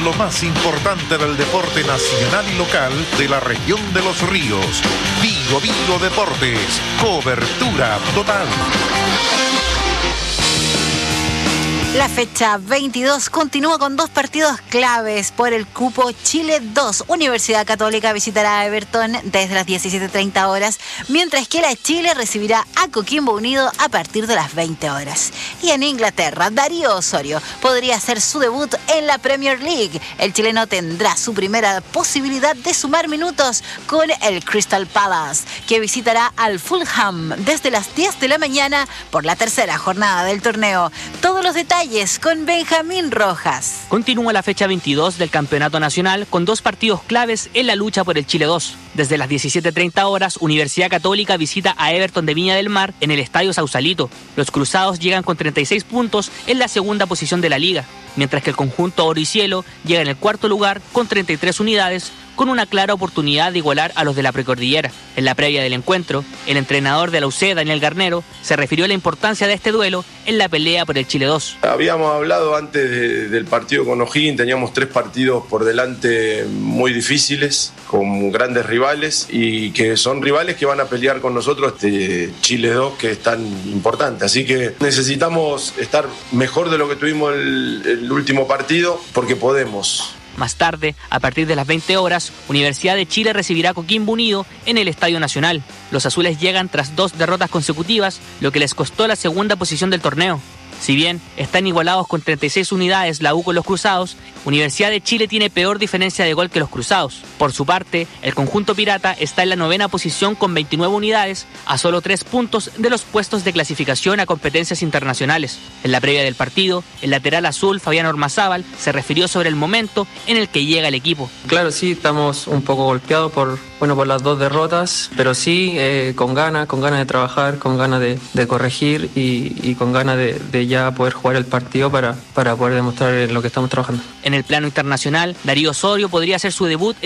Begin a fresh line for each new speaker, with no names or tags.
con lo más importante del deporte nacional y local de la región de Los Ríos. Vigo Deportes, cobertura total.
La fecha 22 continúa con 2 partidos claves por el cupo Chile 2. Universidad Católica visitará a Everton desde las 17:30 horas, mientras que la Chile recibirá a Coquimbo Unido a partir de las 20 horas. Y en Inglaterra, Darío Osorio podría hacer su debut en la Premier League. El chileno tendrá su primera posibilidad de sumar minutos con el Crystal Palace, que visitará al Fulham desde las 10 de la mañana por la tercera jornada del torneo. Todos los detalles con Benjamín Rojas.
Continúa la fecha 22 del Campeonato Nacional con 2 partidos claves en la lucha por el Chile 2. Desde las 17:30 horas, Universidad Católica visita a Everton de Viña del Mar en el Estadio Sausalito. Los cruzados llegan con 36 puntos en la segunda posición de la liga, mientras que el conjunto Oro y Cielo llega en el cuarto lugar con 33 unidades, con una clara oportunidad de igualar a los de la precordillera. En la previa del encuentro, el entrenador de la UC, Daniel Garnero, se refirió a la importancia de este duelo en la pelea por el Chile 2.
Habíamos hablado antes del partido con O'Higgins, teníamos 3 partidos por delante muy difíciles, con grandes rivales, y que son rivales que van a pelear con nosotros este Chile 2, que es tan importante. Así que necesitamos estar mejor de lo que tuvimos el último partido, porque podemos.
Más tarde, a partir de las 20 horas, Universidad de Chile recibirá a Coquimbo Unido en el Estadio Nacional. Los azules llegan tras 2 derrotas consecutivas, lo que les costó la segunda posición del torneo. Si bien están igualados con 36 unidades la U con los cruzados, Universidad de Chile tiene peor diferencia de gol que los cruzados. Por su parte, el conjunto pirata está en la 9ª posición con 29 unidades, a solo 3 puntos de los puestos de clasificación a competencias internacionales. En la previa del partido, el lateral azul Fabián Ormazábal se refirió sobre el momento en el que llega el equipo.
Claro, sí, estamos un poco golpeados por las 2 derrotas, pero sí con ganas de trabajar, con ganas de corregir y con ganas de ya poder jugar el partido para poder demostrar lo que estamos trabajando.
En el plano internacional, Darío Osorio podría hacer su debut